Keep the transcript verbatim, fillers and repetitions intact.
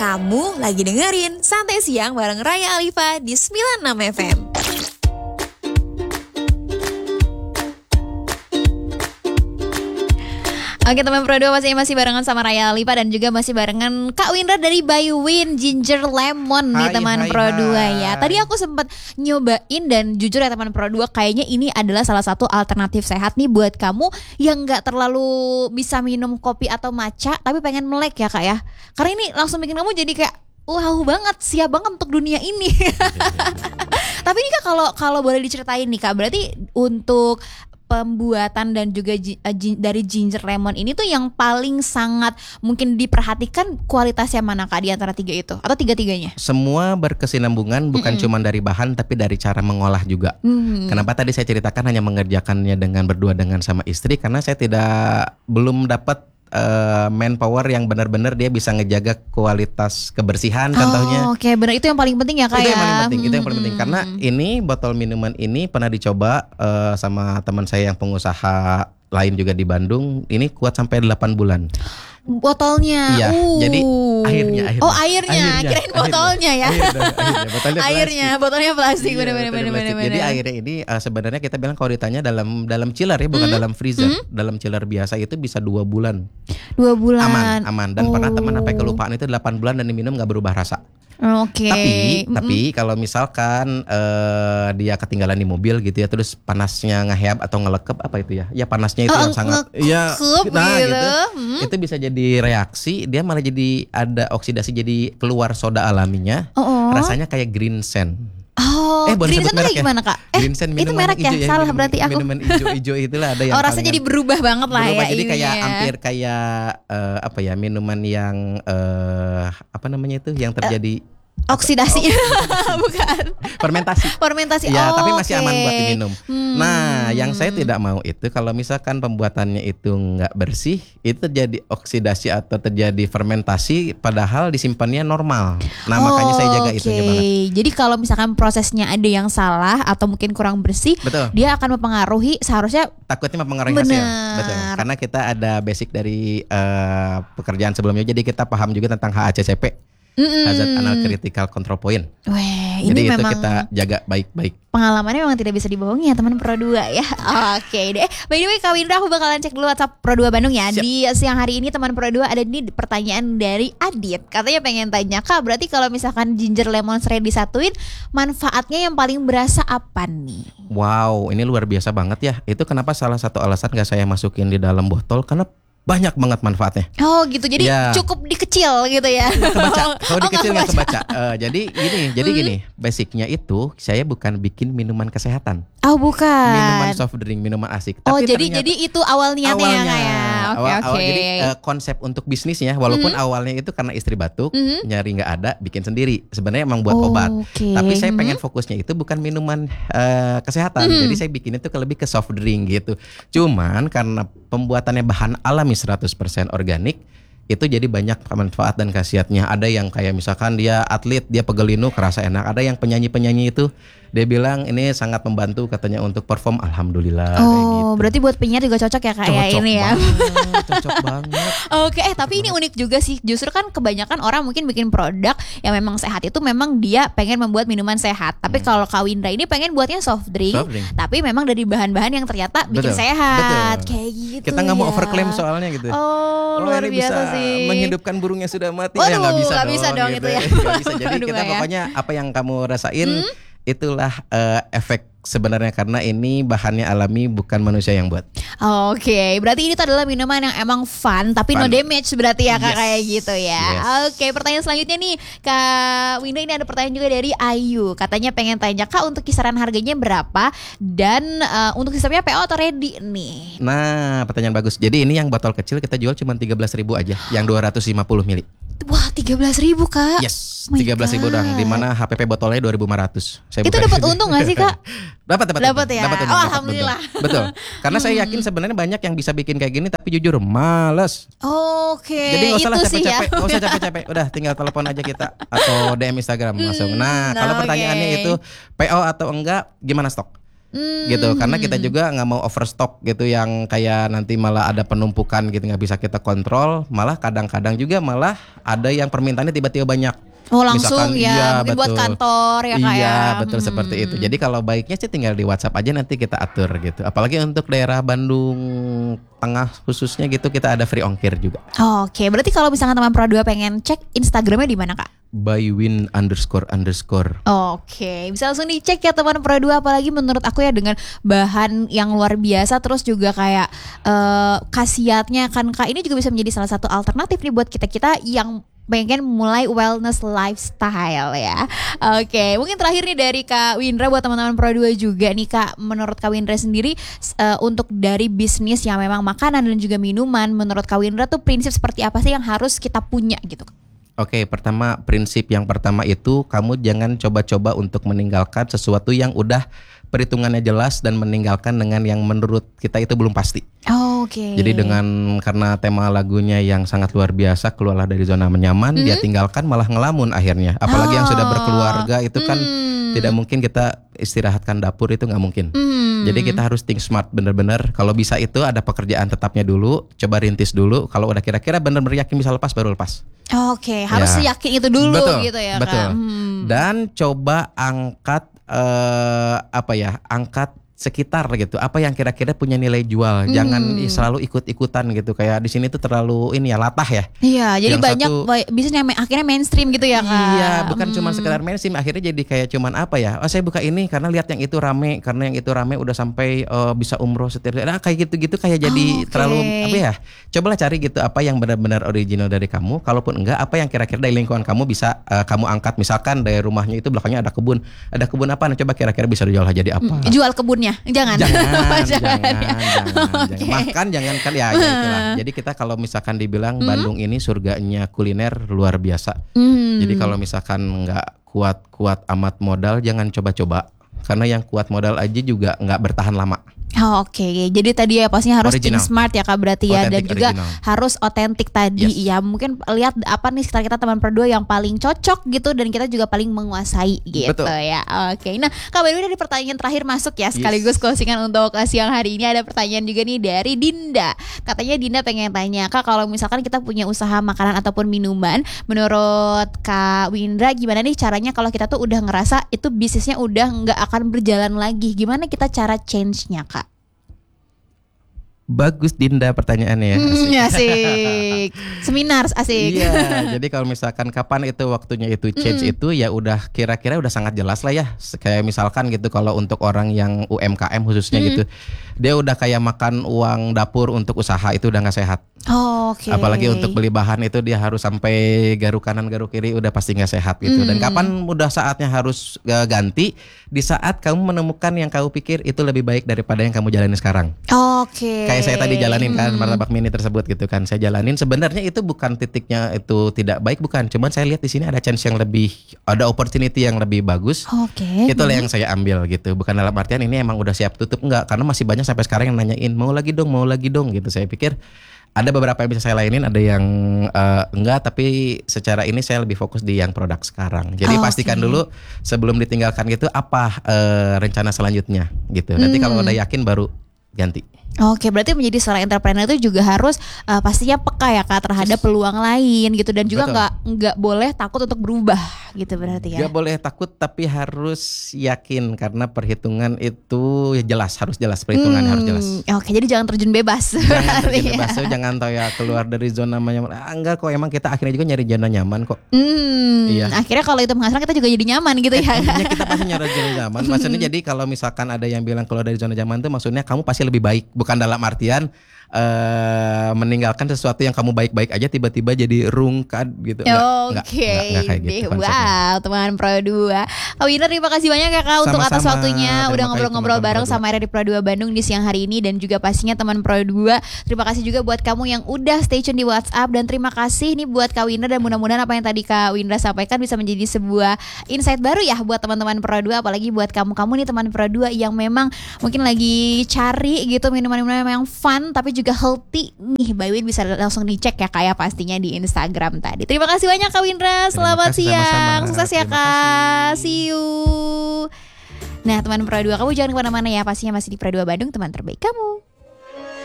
Kamu lagi dengerin Santai Siang bareng Raya Alifa di sembilan puluh enam F M. Oke teman Pro dua masih masih barengan sama Raya Alifa dan juga masih barengan Kak Windra dari By Win Ginger Lemon nih teman Pro dua ya. Tadi aku sempat nyobain dan jujur ya teman Pro dua, kayaknya ini adalah salah satu alternatif sehat nih buat kamu yang nggak terlalu bisa minum kopi atau matcha tapi pengen melek ya Kak ya. Karena ini langsung bikin kamu jadi kayak wow banget, siap banget untuk dunia ini. Tapi ini Kak kalau kalau boleh diceritain nih Kak, berarti untuk pembuatan dan juga uh, dari ginger lemon ini tuh yang paling sangat mungkin diperhatikan kualitasnya mana Kak di antara tiga itu atau tiga-tiganya? Semua berkesinambungan, bukan mm-hmm. cuma dari bahan tapi dari cara mengolah juga. Mm-hmm. Kenapa tadi saya ceritakan hanya mengerjakannya dengan berdua dengan sama istri, karena saya tidak belum dapat Uh, manpower yang benar-benar dia bisa ngejaga kualitas kebersihan contohnya. Oh, oke, okay. Benar, itu yang paling penting ya Kak. Itu ya? yang paling penting, hmm. itu yang paling penting karena ini botol minuman ini pernah dicoba uh, sama teman saya yang pengusaha lain juga di Bandung. Ini kuat sampai delapan bulan. Botolnya. Iya, uh. jadi airnya, airnya. Oh, airnya. airnya Kirain botolnya airnya. ya. Airnya, airnya. Botolnya airnya, botolnya plastik. Iya, bener, bener, bener, Jadi airnya ini uh, sebenarnya kita bilang kalau ditanya dalam dalam chiller ya, bukan mm. dalam freezer. Mm. Dalam chiller biasa itu bisa dua bulan. Dua bulan. Aman, aman. Dan oh. pernah teman sampai kelupaan itu delapan bulan dan diminum nggak berubah rasa. Oke. Okay. Tapi, mm-hmm. tapi kalau misalkan uh, dia ketinggalan di mobil gitu ya, terus panasnya ngeheab atau ngelekep apa itu ya? Ya panasnya itu oh, yang sangat, ya, nah gitu. gitu. Hmm. Itu bisa jadi reaksi, dia malah jadi ada oksidasi, jadi keluar soda alaminya. Oh, oh. Rasanya kayak green sand. Oh, eh, green sand kayak ya? gimana Kak? Eh, green sand, itu merek ya? Salah minum, berarti aku. Minuman hijau-hijau itulah ada yang. Oh, rasanya jadi berubah banget lah berubah, ya. Jadi kayak ya. hampir kayak uh, apa ya, minuman yang uh, apa namanya itu yang terjadi. Uh, Oksidasi, oh, bukan. Fermentasi. Fermentasi. Ya, oh, tapi masih okay. aman buat diminum. Hmm. Nah, yang saya tidak mau itu kalau misalkan pembuatannya itu nggak bersih, itu terjadi oksidasi atau terjadi fermentasi, padahal disimpannya normal. Nah, oh, makanya saya jaga okay. itunya banget. Jadi kalau misalkan prosesnya ada yang salah atau mungkin kurang bersih, betul. Dia akan mempengaruhi seharusnya. Takutnya mempengaruhi hasil. Betul. Karena kita ada basic dari uh, pekerjaan sebelumnya, jadi kita paham juga tentang H A C C P. Mm-mm. Hazard Anal Critical Control Point. Weh, jadi ini itu memang kita jaga baik-baik. Pengalamannya memang tidak bisa dibohongi ya teman Pro dua ya. Oke okay deh. By the way Kak Windra, aku bakalan cek dulu WhatsApp Pro dua Bandung ya. Siap. Di siang hari ini teman Pro dua ada nih pertanyaan dari Adit. Katanya pengen tanya Kak, berarti kalau misalkan ginger lemon serai disatuin, manfaatnya yang paling berasa apa nih? Wow, ini luar biasa banget ya. Itu kenapa salah satu alasan gak saya masukin di dalam botol, karena banyak banget manfaatnya. Oh gitu, jadi ya. Cukup dikecil gitu ya. Kebaca. Kalau oh, dikecil nggak kebaca. Uh, jadi gini, jadi hmm. gini, basicnya itu saya bukan bikin minuman kesehatan. Oh bukan. Minuman soft drink, minuman asik. Oh tapi jadi jadi itu awal niatnya awalnya, ya kayak. Oke awal, oke. Awal, jadi uh, konsep untuk bisnisnya, walaupun mm-hmm. awalnya itu karena istri batuk, mm-hmm. nyari nggak ada, bikin sendiri. Sebenarnya emang buat oh, obat. Okay. Tapi saya pengen mm-hmm. fokusnya itu bukan minuman uh, kesehatan. Mm-hmm. Jadi saya bikin itu lebih ke soft drink gitu. Cuman karena pembuatannya bahan alami seratus persen organik, itu jadi banyak manfaat dan khasiatnya. Ada yang kayak misalkan dia atlet, dia pegelinu kerasa enak. Ada yang penyanyi-penyanyi itu dia bilang ini sangat membantu katanya untuk perform. Alhamdulillah. Oh, kayak gitu. Berarti buat penyiar juga cocok ya kayak cocok ini ya. Banget, cocok banget. Oke, eh tapi ini unik juga sih. Justru kan kebanyakan orang mungkin bikin produk yang memang sehat itu memang dia pengen membuat minuman sehat. Tapi hmm. kalau Kak Windra ini pengen buatnya soft drink, soft drink, tapi memang dari bahan-bahan yang ternyata bikin betul, sehat. Betul. Kayak gitu. Kita nggak ya. mau overclaim soalnya gitu. Oh, oh luar biasa bisa sih. Menghidupkan burung yang sudah mati. Waduh, ya nggak bisa, gak dong, bisa dong gitu. itu ya. Gak bisa. Jadi Aduh, kita ya. pokoknya apa yang kamu rasain hmm? itulah uh, efek sebenarnya, karena ini bahannya alami, bukan manusia yang buat. Oke, okay, berarti ini tuh adalah minuman yang emang fun tapi fun. No damage berarti ya Kak, yes. Kayak gitu ya. Yes. Oke, okay, pertanyaan selanjutnya nih Kak Winda, ini ada pertanyaan juga dari Ayu. Katanya pengen tanya Kak, untuk kisaran harganya berapa dan uh, untuk sistemnya P O atau ready nih? Nah, pertanyaan bagus. Jadi ini yang botol kecil kita jual cuma tiga belas ribu aja, yang dua ratus lima puluh mili. Wah, tiga belas ribu Kak. Yes, oh tiga belas ribu dong. Di mana H P P botolnya dua ribu lima ratus. Saya itu dapat untung gak sih Kak? Dapat, dapat. Dapat ya. Dapet, oh, dapet, alhamdulillah. Betul. betul. Karena hmm. saya yakin sebenarnya banyak yang bisa bikin kayak gini tapi jujur males. Oke. Okay. Jadi nggak usah lah itu capek-capek, ya. nggak usah capek-capek. Udah tinggal telepon aja kita atau D M Instagram langsung. Nah, kalau okay. pertanyaannya itu P O atau enggak, gimana stok? Hmm. gitu. Karena kita juga nggak mau overstock gitu yang kayak nanti malah ada penumpukan gitu nggak bisa kita kontrol. Malah kadang-kadang juga malah ada yang permintaannya tiba-tiba banyak. Oh langsung Misalkan, ya, iya, mungkin buat betul. kantor ya Kak Iya ya. betul Hmm. seperti itu. Jadi kalau baiknya sih tinggal di WhatsApp aja nanti kita atur gitu. Apalagi untuk daerah Bandung Tengah khususnya gitu kita ada free ongkir juga. Oke, berarti kalau misalkan teman Pro dua pengen cek Instagramnya di mana Kak? Bywin underscore underscore. Oke, bisa langsung dicek ya teman Pro dua. Apalagi menurut aku ya dengan bahan yang luar biasa, terus juga kayak uh, khasiatnya kan Kak, ini juga bisa menjadi salah satu alternatif nih buat kita-kita yang pengen mulai wellness lifestyle ya. Oke, mungkin terakhir nih dari Kak Windra buat teman-teman Pro dua juga nih Kak. Menurut Kak Windra sendiri uh, untuk dari bisnis yang memang makanan dan juga minuman, menurut Kak Windra tuh prinsip seperti apa sih yang harus kita punya gitu? Oke, pertama prinsip yang pertama itu kamu jangan coba-coba untuk meninggalkan sesuatu yang udah perhitungannya jelas dan meninggalkan dengan yang menurut kita itu belum pasti. Oh, oke. Okay. Jadi dengan karena tema lagunya yang sangat luar biasa, keluarlah dari zona nyaman, mm-hmm. dia tinggalkan malah ngelamun akhirnya. Apalagi oh. yang sudah berkeluarga itu kan mm. tidak mungkin kita istirahatkan dapur, itu nggak mungkin. Mm. Jadi kita harus think smart bener-bener. Kalau bisa itu ada pekerjaan tetapnya dulu, coba rintis dulu. Kalau udah kira-kira bener-bener yakin bisa lepas, baru lepas. Oke, okay. harus ya. yakin itu dulu betul, gitu ya betul. Kak. Hmm. Dan coba angkat uh, apa ya, angkat sekitar gitu. Apa yang kira-kira punya nilai jual. Hmm. Jangan selalu ikut-ikutan gitu. Kayak di sini tuh terlalu ini ya latah ya. Iya, jadi yang banyak satu, bisnisnya akhirnya mainstream gitu ya Kak. Iya, bukan hmm. cuma sekedar mainstream. Akhirnya jadi kayak cuman apa ya? Oh saya buka ini karena lihat yang itu rame, karena yang itu rame udah sampai uh, bisa umroh setiap nah, kayak gitu-gitu kayak jadi oh, okay. terlalu apa ya? Cobalah cari gitu apa yang benar-benar original dari kamu. Kalaupun enggak, apa yang kira-kira dari lingkungan kamu bisa uh, kamu angkat. Misalkan dari rumahnya itu belakangnya ada kebun, ada kebun apa? Nah, coba kira-kira bisa dijual jadi apa? Jual kebunnya, jangan. Jangan. jangan, jangan, ya. jangan, okay. jangan. Makan jangan kan ya, ya itulah. Jadi kita kalau misalkan dibilang mm-hmm. Bandung ini surganya kuliner luar biasa. Mm. Jadi kalau misalkan nggak kuat-kuat amat modal, jangan coba-coba. Karena yang kuat modal aja juga nggak bertahan lama. Oh, Oke, okay. Jadi tadi ya pastinya harus think smart ya Kak berarti ya, dan juga original. Harus otentik tadi yes. ya. Mungkin lihat apa nih sekitar kita teman Pro dua yang paling cocok gitu dan kita juga paling menguasai gitu. Betul. Ya. Oke. Okay. Nah, Kak Bayu dari pertanyaan terakhir masuk ya sekaligus yes. closingan untuk siang hari ini. Ada pertanyaan juga nih dari Dinda. Katanya Dinda pengen tanya, Kak, kalau misalkan kita punya usaha makanan ataupun minuman, menurut Kak Windra gimana nih caranya kalau kita tuh udah ngerasa itu bisnisnya udah nggak akan berjalan lagi? Gimana kita cara change-nya Kak? Bagus Dinda pertanyaannya ya. Asik. Hmm, asik. Seminar asik. Iya, jadi kalau misalkan kapan itu waktunya itu change mm-hmm. itu ya udah kira-kira udah sangat jelas lah ya. Kayak misalkan gitu kalau untuk orang yang U M K M khususnya mm-hmm. gitu. Dia udah kayak makan uang dapur untuk usaha itu udah gak sehat. Oh, Oke. Okay. Apalagi untuk beli bahan itu dia harus sampai garuk kanan garuk kiri udah pasti gak sehat gitu. Mm. Dan kapan udah saatnya harus uh, ganti di saat kamu menemukan yang kamu pikir itu lebih baik daripada yang kamu jalani sekarang. Oke. Okay. Kayak saya tadi jalanin kan martabak mini tersebut gitu kan. Saya jalanin sebenarnya itu bukan titiknya itu tidak baik, bukan. Cuman saya lihat di sini ada chance yang lebih, ada opportunity yang lebih bagus. Oke. Okay. Itulah yang saya ambil gitu. Bukan dalam artian ini emang udah siap tutup, enggak. Karena masih banyak sampai sekarang yang nanyain mau lagi dong, mau lagi dong gitu. Saya pikir ada beberapa yang bisa saya lainin, ada yang uh, enggak, tapi secara ini saya lebih fokus di yang produk sekarang. Jadi oh, pastikan okay. dulu sebelum ditinggalkan gitu apa uh, rencana selanjutnya gitu. Nanti hmm. kalau udah yakin baru ganti. Oke, berarti menjadi seorang entrepreneur itu juga harus uh, pastinya peka ya Kak terhadap yes. peluang lain gitu, dan juga nggak nggak boleh takut untuk berubah gitu berarti ya. Nggak boleh takut tapi harus yakin karena perhitungan itu ya jelas, harus jelas perhitungan hmm, harus jelas. Oke, jadi jangan terjun bebas. Jangan terjun bebas, so, jangan tahu ya keluar dari zona nyaman. Ah, enggak kok, emang kita akhirnya juga nyari zona nyaman kok. Hmm, iya. Akhirnya kalau itu menghasilkan kita juga jadi nyaman gitu ya. Akhirnya kita pasti nyari zona nyaman. Maksudnya jadi kalau misalkan ada yang bilang keluar dari zona nyaman itu maksudnya kamu pasti lebih baik. Bukan dalam artian uh, meninggalkan sesuatu yang kamu baik-baik aja tiba-tiba jadi rungkad gitu. Oke, okay. gitu wow teman Pro dua. Kak Windra terima kasih banyak ya Kak untuk atas waktunya udah ngobrol-ngobrol bareng sama Era di Pro dua Bandung di siang hari ini, dan juga pastinya teman Pro dua. Terima kasih juga buat kamu yang udah stay tune di WhatsApp, dan terima kasih nih buat Kak Windra, dan mudah-mudahan apa yang tadi Kak Windra sampaikan bisa menjadi sebuah insight baru ya buat teman-teman Pro dua, apalagi buat kamu-kamu nih teman Pro dua yang memang mungkin lagi cari gitu minuman-minuman yang fun tapi juga healthy nih. By Win bisa langsung dicek ya Kak ya pastinya di Instagram tadi. Terima kasih banyak Kak Windra. Selamat siang. Sukses ya Kak. See you. Nah teman Pro dua, kamu jangan kemana-mana ya, pastinya masih di Pro dua Bandung, teman terbaik kamu.